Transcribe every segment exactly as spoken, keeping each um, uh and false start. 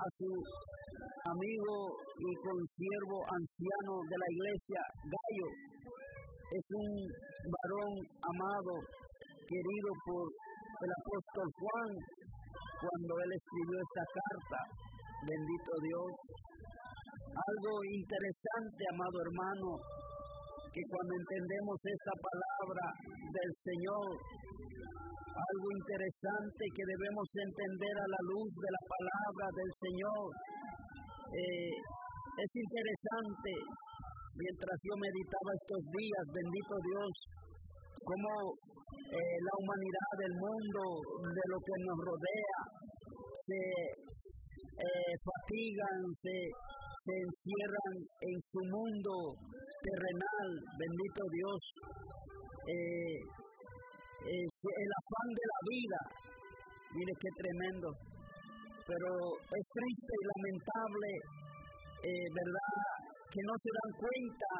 su amigo y consiervo anciano de la iglesia, Gallo. Es un varón amado, querido por el apóstol Juan, cuando él escribió esta carta. Bendito Dios. Algo interesante, amado hermano, que cuando entendemos esta palabra del Señor, algo interesante que debemos entender a la luz de la palabra del Señor. Eh, es interesante, mientras yo meditaba estos días, bendito Dios, cómo eh, la humanidad, el mundo, de lo que nos rodea, se eh, fatigan, se, se encierran en su mundo terrenal, bendito Dios. Eh, Es el afán de la vida, mire qué tremendo, pero es triste y lamentable, eh, ¿verdad?, que no se dan cuenta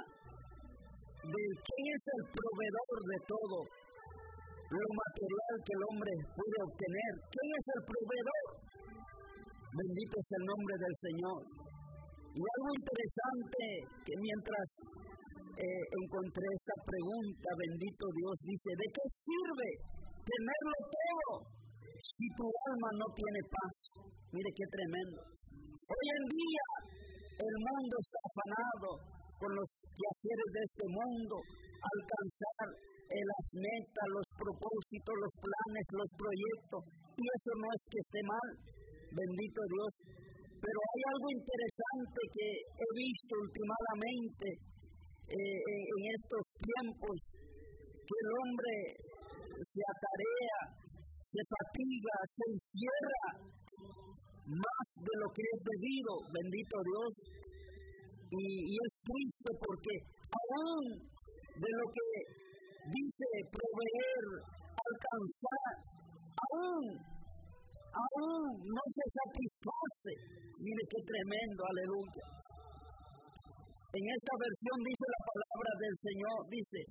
de quién es el proveedor de todo lo material que el hombre puede obtener. ¿Quién es el proveedor? Bendito es el nombre del Señor. Y algo interesante, que mientras Eh, encontré esta pregunta, bendito Dios, dice, ¿de qué sirve tenerlo todo si tu alma no tiene paz? Mire qué tremendo. Hoy en día el mundo está afanado con los quehaceres de este mundo, alcanzar eh, las metas, los propósitos, los planes, los proyectos, y eso no es que esté mal, bendito Dios, pero hay algo interesante que he visto últimamente. Eh, en estos tiempos, que el hombre se atarea, se fatiga, se encierra más de lo que es debido, bendito Dios, y, y es triste porque aún de lo que dice proveer, alcanzar, aún, aún no se satisface. Mire qué tremendo, aleluya. En esta versión dice la palabra del Señor, dice,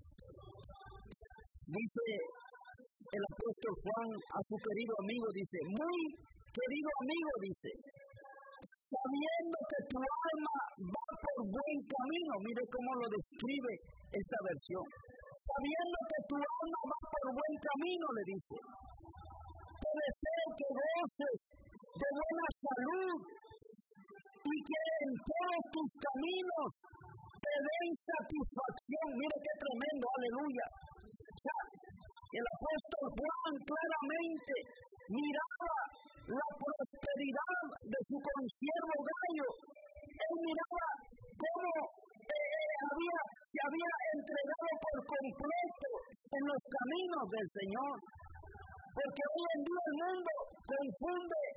dice el apóstol Juan a su querido amigo, dice, muy querido amigo, dice, sabiendo que tu alma va por buen camino, mire cómo lo describe esta versión, sabiendo que tu alma va por buen camino, le dice, te deseo que goces de buena salud, y que en todos tus caminos te den satisfacción. Mire qué tremendo, aleluya. O sea, el apóstol Juan claramente miraba la prosperidad de su consiervo Gallo. Él miraba cómo eh, había, se había entregado por completo en los caminos del Señor. Porque hoy en día el mundo confunde